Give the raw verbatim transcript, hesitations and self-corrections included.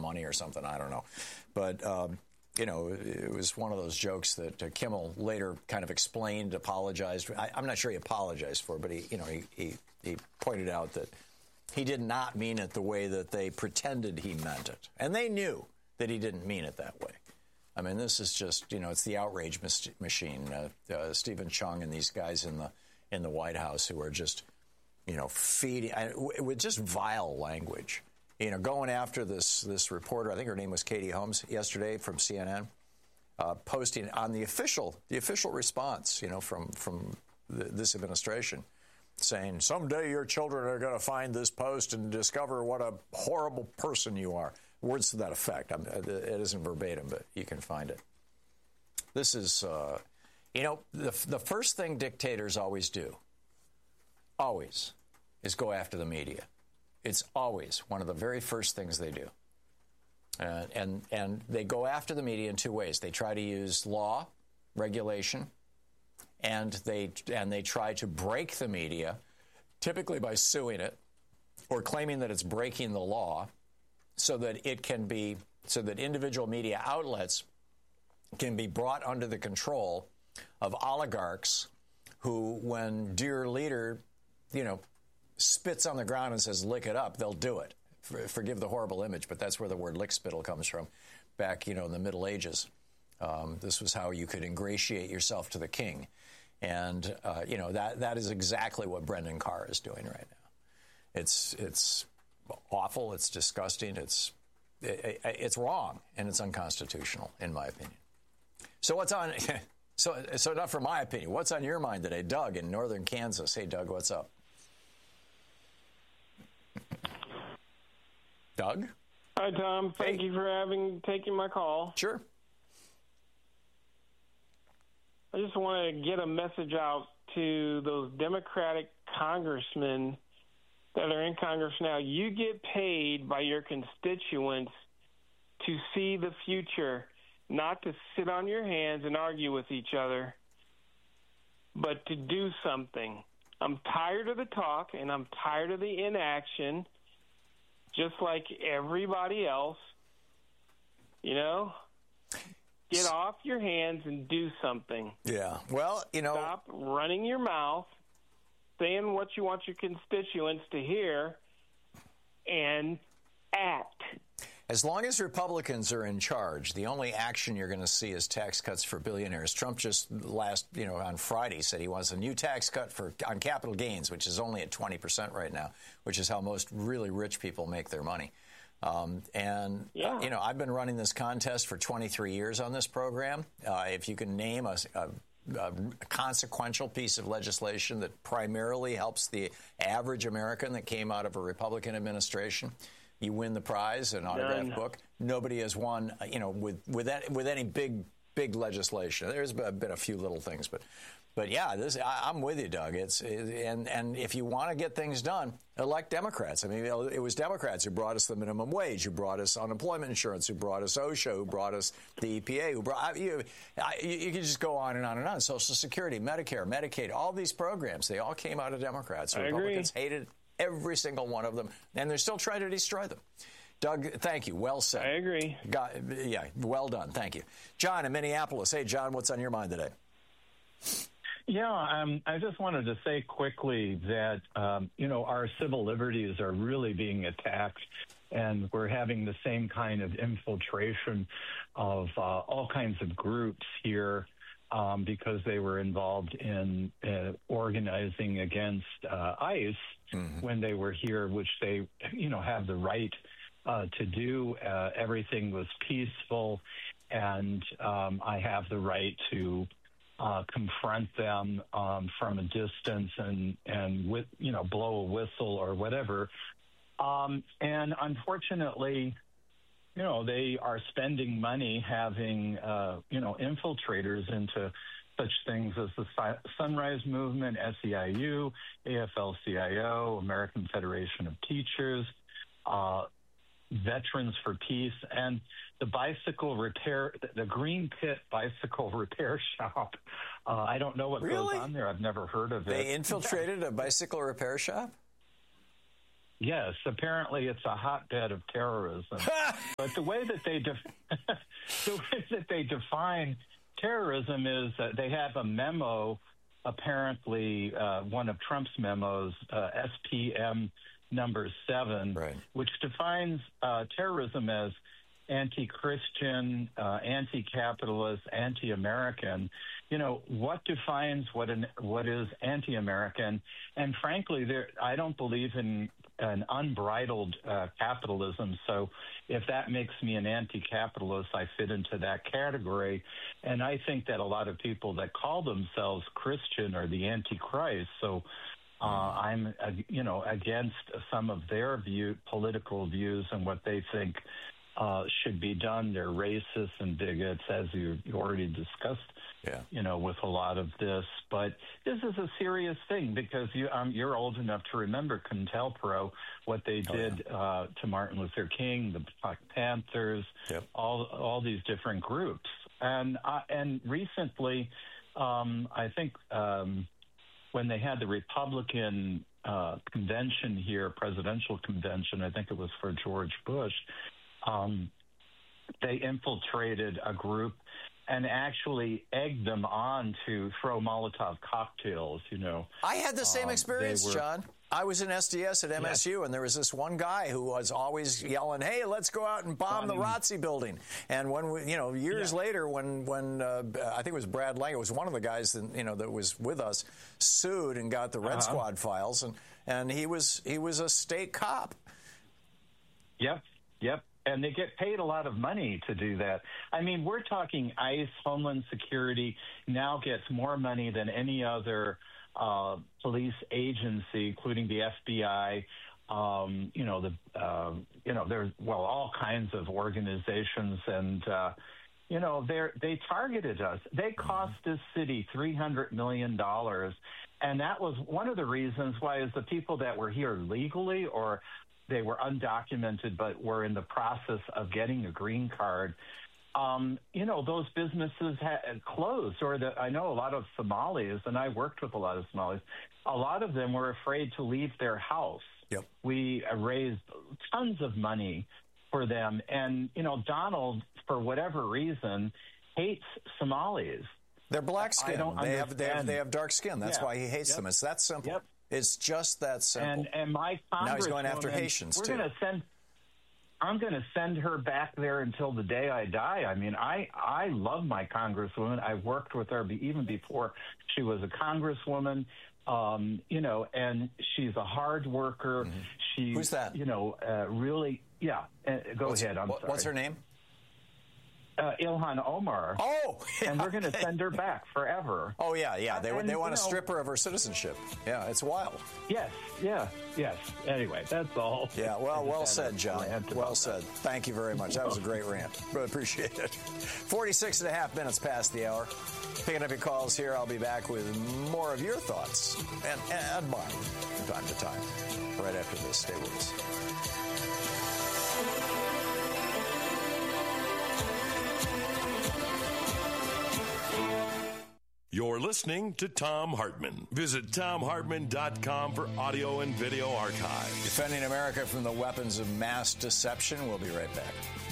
money or something. I don't know. But, um, you know, it was one of those jokes that uh, Kimmel later kind of explained, apologized. I, I'm not sure he apologized for, but he, you know, he, he, he pointed out that he did not mean it the way that they pretended he meant it. And they knew that he didn't mean it that way. I mean, this is just, you know, it's the outrage machine. Uh, uh, Stephen Chung and these guys in the in the White House who are just, you know, feeding I, with just vile language. You know, going after this this reporter, I think her name was Katie Holmes yesterday from C N N, uh, posting on the official the official response, you know, from from the, this administration, saying someday your children are going to find this post and discover what a horrible person you are. Words to that effect. I mean, it isn't verbatim, but you can find it. This is, uh, you know, the, the first thing dictators always do, always, is go after the media. It's always one of the very first things they do. Uh, and, and they go after the media in two ways. They try to use law, regulation, and they, and they try to break the media, typically by suing it or claiming that it's breaking the law, so that it can be, so that individual media outlets can be brought under the control of oligarchs who, when dear leader, you know, spits on the ground and says, lick it up, they'll do it. For, forgive the horrible image, but that's where the word lick spittle comes from. Back, you know, in the Middle Ages, um, this was how you could ingratiate yourself to the king. And, uh, you know, that that is exactly what Brendan Carr is doing right now. It's, it's, awful, it's disgusting, it's it, it's wrong, and it's unconstitutional, in my opinion. So what's on, so, so not for my opinion, what's on your mind today? Doug in northern Kansas. Hey, Doug, what's up? Doug? Hi, Tom. Thank hey. you for having taking my call. Sure. I just want to get a message out to those Democratic congressmen that are in Congress now. You get paid by your constituents to see the future, not to sit on your hands and argue with each other, but to do something. I'm tired of the talk, and I'm tired of the inaction, just like everybody else. You know? Get off your hands and do something. Yeah. Well, you know... Stop running your mouth, saying what you want your constituents to hear, and act. As long as Republicans are in charge, the only action you're going to see is tax cuts for billionaires. Trump just last, you know, on Friday said he wants a new tax cut for on capital gains, which is only at twenty percent right now, which is how most really rich people make their money. Um, and, yeah. uh, you know, I've been running this contest for twenty-three years on this program. Uh, if you can name a, a A consequential piece of legislation that primarily helps the average American that came out of a Republican administration, you win the prize, an autographed book. Nobody has won, you know, with with that, with any big big legislation. There's been a few little things, but but yeah, this I, I'm with you, Doug. It's and and if you want to get things done, elect Democrats. I mean, it was Democrats who brought us the minimum wage, who brought us unemployment insurance, who brought us OSHA, who brought us the E P A, who brought you. I, you can just go on and on and on. Social Security, Medicare, Medicaid, all these programs, they all came out of Democrats. I Republicans agree. hated every single one of them, and they're still trying to destroy them. Doug, thank you. Well said. I agree. Got, yeah, well done. Thank you. John in Minneapolis. Hey, John, what's on your mind today? Yeah, um, I just wanted to say quickly that, um, you know, our civil liberties are really being attacked, and we're having the same kind of infiltration of uh, all kinds of groups here um, because they were involved in uh, organizing against uh, ICE mm-hmm. when they were here, which they, you know, have the right uh, to do. Uh, everything was peaceful, and um, I have the right to Uh, confront them um, from a distance and and with you know blow a whistle or whatever. Um, and unfortunately, you know they are spending money having uh, you know infiltrators into such things as the Sunrise Movement, S E I U, A F L C I O, American Federation of Teachers, uh, Veterans for Peace, and the bicycle repair, the Green Pit Bicycle Repair Shop. Uh, I don't know what really? goes on there. I've never heard of it. They infiltrated a bicycle repair shop? Yes, apparently it's a hotbed of terrorism. But the way that they def- the way that they define terrorism is that they have a memo, apparently uh, one of Trump's memos, uh, S P M number seven, right, which defines uh, terrorism as anti-Christian, uh, anti-capitalist, anti-American. You know, what defines what an what is anti-American? And frankly, there I don't believe in an unbridled uh, capitalism. So if that makes me an anti-capitalist, I fit into that category. And I think that a lot of people that call themselves Christian are the Antichrist. So uh, I'm, uh, you know, against some of their view, political views and what they think uh, should be done. They're racists and bigots, as you, you already discussed. Yeah. You know, with a lot of this, but this is a serious thing because you, um, you're old enough to remember CONTELPRO, what they did oh, yeah. uh, to Martin Luther King, the Black Panthers, yep. all all these different groups, and uh, and recently, um, I think um, when they had the Republican uh, convention here, presidential convention, I think it was for George Bush, um, they infiltrated a group and actually egged them on to throw Molotov cocktails, you know. I had the same um, experience, were, John. I was in S D S at M S U, yes. and there was this one guy who was always yelling, hey, let's go out and bomb Funny. the ROTC building. And when, we, you know, years yeah. later, when, when uh, I think it was Brad Lang, it was one of the guys that, you know, that was with us, sued and got the Red uh-huh. Squad files, and, and he was he was a state cop. Yep, yep. And they get paid a lot of money to do that. I mean, we're talking ICE, Homeland Security, now gets more money than any other uh, police agency, including the F B I. Um, you know, the uh, you know, there's well, all kinds of organizations, and uh, you know, they they targeted us. They cost this city three hundred million dollars, and that was one of the reasons why, is the people that were here legally or they were undocumented but were in the process of getting a green card. Um, you know, those businesses had closed, or the, I know a lot of Somalis, and I worked with a lot of Somalis, a lot of them were afraid to leave their house. Yep. We raised tons of money for them. And, you know, Donald, for whatever reason, hates Somalis. They're black skin. They have, they have they have dark skin. That's yeah. why he hates yep. them. It's that simple. Yep. It's just that simple. And, and my now he's going after Haitians, we're too. Gonna send, I'm going to send her back there until the day I die. I mean, I, I love my congresswoman. I worked with her be, even before she was a congresswoman, um, you know, and she's a hard worker. Mm-hmm. She, Who's that? You know, uh, really, yeah. Uh, go what's, ahead. I'm what, sorry. What's her name? Uh, Ilhan Omar. Oh, yeah, and we're going to okay. send her back forever. Oh yeah, yeah. They and, they want to know, strip her of her citizenship. Yeah, it's wild. Yes, yeah, yes. Anyway, that's all. Yeah, well, well said, John. Well said. Thank you very much. That was a great rant. Really appreciate it. forty-six and a half minutes past the hour. Picking up your calls here. I'll be back with more of your thoughts and and mine from time to time. Right after this, stay with us. You're listening to Thom Hartmann. Visit Thom Hartmann dot com for audio and video archive. Defending America from the weapons of mass deception. We'll be right back.